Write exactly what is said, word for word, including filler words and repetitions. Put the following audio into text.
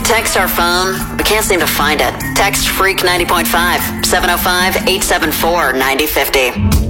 Text our phone. We can't seem to find it. Text Freak ninety point five, seven oh five, eight seven four, nine oh five oh.